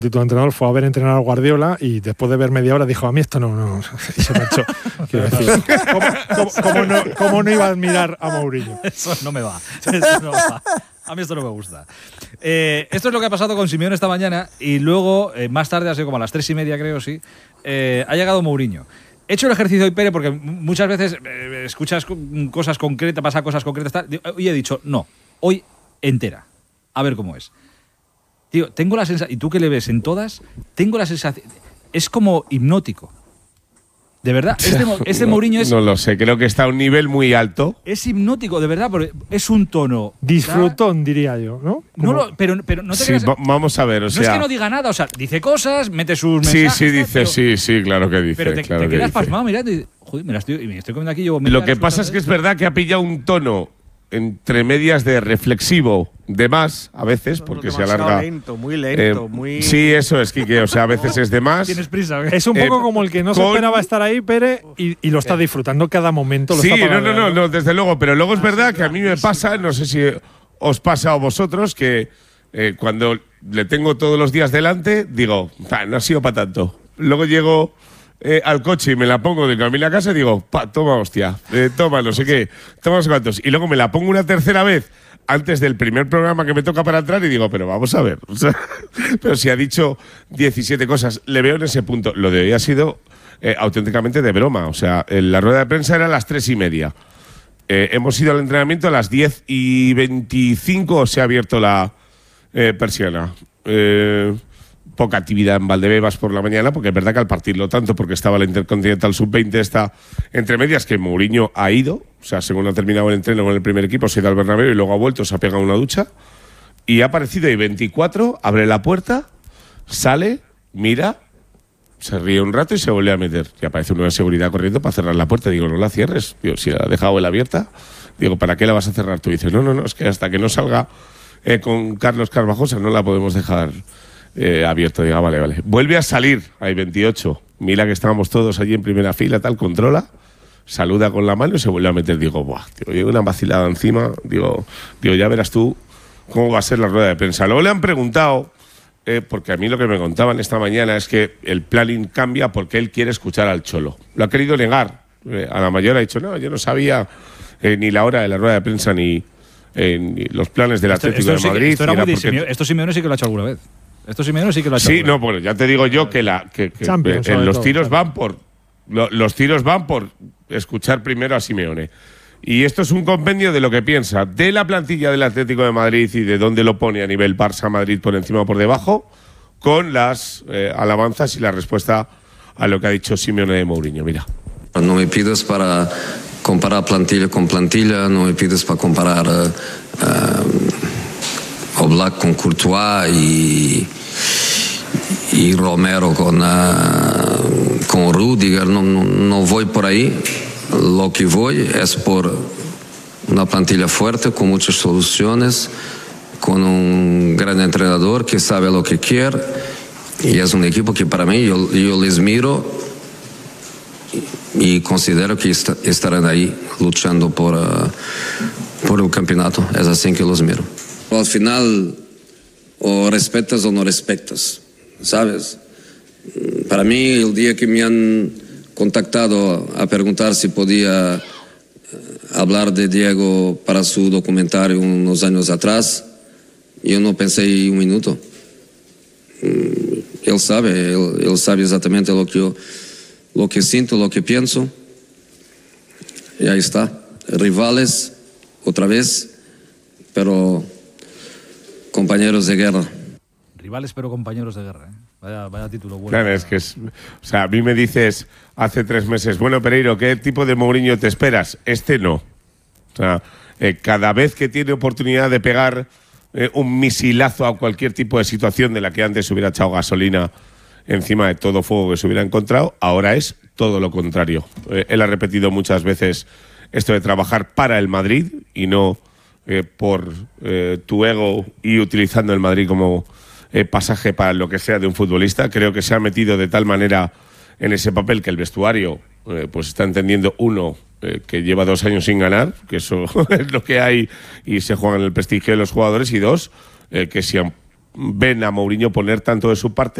Tu entrenador fue a ver entrenar a Guardiola y después de ver media hora dijo, a mí esto no y se marchó. Quiero decir, ¿cómo no iba a admirar a Mourinho? Eso no me va. A mí esto no me gusta. Esto es lo que ha pasado con Simeone esta mañana y luego, más tarde, ha sido como a las 3:30 creo, sí, ha llegado Mourinho. He hecho el ejercicio hoy, Pere, porque muchas veces escuchas cosas concretas, pasa cosas concretas, tal, y he dicho, no, hoy entera, a ver cómo es. Tío, tengo la sensación, y tú que le ves en todas, tengo la sensación, es como hipnótico. De verdad, este Mourinho es... No lo sé, creo que está a un nivel muy alto. Es hipnótico, de verdad, porque es un tono... Disfrutón, diría yo, ¿no? Pero no te Sí, creas... vamos a ver, o sea... No es que no diga nada, o sea, dice cosas, mete sus mensajes... Sí, dice, sí, claro que dice. Pero te quedas pasmado mirando y... Joder, me estoy comiendo aquí... Lo que pasa es que es verdad que ha pillado un tono entre medias de reflexivo de más, a veces, porque se alarga. Muy lento, muy… Sí, eso es, Quique, o sea, a veces es de más. ¿Tienes prisa? Es un poco como el que no se esperaba estar ahí, Pere, y lo está disfrutando cada momento. Sí, no, desde luego, pero luego es verdad que a mí me pasa, no sé si os pasa a vosotros, que cuando le tengo todos los días delante, digo, no ha sido para tanto. Luego llego al coche y me la pongo de camino a casa y digo, toma hostia, toma no sé qué, toma no sé cuántos. Y luego me la pongo una tercera vez antes del primer programa que me toca para entrar y digo, pero vamos a ver. O sea, pero si ha dicho 17 cosas, le veo en ese punto. Lo de hoy ha sido auténticamente de broma. O sea, la rueda de prensa era a las 3:30. Hemos ido al entrenamiento a las 10:25, se ha abierto la persiana. Poca actividad en Valdebebas por la mañana, porque es verdad que al partirlo tanto, porque estaba la Intercontinental Sub-20, está entre medias que Mourinho ha ido, o sea, según ha terminado el entreno con el primer equipo, se ha ido al Bernabéu y luego ha vuelto, se ha pegado una ducha, y ha aparecido ahí 24, abre la puerta, sale, mira, se ríe un rato y se vuelve a meter. Y aparece uno de seguridad corriendo para cerrar la puerta. Digo, no la cierres. Digo, si la ha dejado él abierta, digo, ¿para qué la vas a cerrar tú? Y dice, no, es que hasta que no salga con Carlos Carvajosa no la podemos dejar abierto. Diga, vale. Vuelve a salir, hay 28. Mira que estábamos todos allí en primera fila, tal, controla, saluda con la mano y se vuelve a meter. Digo, buah, tío, llevo una vacilada encima. Digo, ya verás tú cómo va a ser la rueda de prensa. Luego le han preguntado, porque a mí lo que me contaban esta mañana es que el planning cambia porque él quiere escuchar al Cholo. Lo ha querido negar. A la mayor ha dicho, no, yo no sabía ni la hora de la rueda de prensa ni los planes del Atlético de Madrid. Esto Simeone sí que lo ha hecho alguna vez. Esto Simeone sí que lo ha hecho. Sí, no, bueno, ya te digo yo que los tiros van por escuchar primero a Simeone. Y esto es un compendio de lo que piensa de la plantilla del Atlético de Madrid y de dónde lo pone a nivel Barça-Madrid por encima o por debajo, con las alabanzas y la respuesta a lo que ha dicho Simeone de Mourinho. Mira. No me pides para comparar plantilla con plantilla, no me pides para comparar Oblak con Courtois y Romero con Rudiger. No voy por ahí. Lo que voy es por una plantilla fuerte, con muchas soluciones, con un gran entrenador que sabe lo que quiere, y es un equipo que para mí yo les miro y considero que estarán ahí luchando por el campeonato. Es así que los miro. Al final, o respetas o no respetas, ¿sabes? Para mí, el día que me han contactado a preguntar si podía hablar de Diego para su documentario unos años atrás, yo no pensé un minuto. Él sabe exactamente lo que siento, lo que pienso. Y ahí está. Rivales, otra vez, pero compañeros de guerra. Rivales, pero compañeros de guerra, ¿eh? Vaya título bueno. Claro, es que o sea, a mí me dices hace 3 meses, bueno, Pereiro, ¿qué tipo de Mourinho te esperas? Este no. O sea, cada vez que tiene oportunidad de pegar un misilazo a cualquier tipo de situación de la que antes hubiera echado gasolina encima de todo fuego que se hubiera encontrado, ahora es todo lo contrario. Él ha repetido muchas veces esto de trabajar para el Madrid y no por tu ego y utilizando el Madrid como pasaje para lo que sea de un futbolista. Creo que se ha metido de tal manera en ese papel que el vestuario pues está entendiendo, uno, que lleva 2 años sin ganar, que eso es lo que hay y se juega en el prestigio de los jugadores, y 2, que si ven a Mourinho poner tanto de su parte.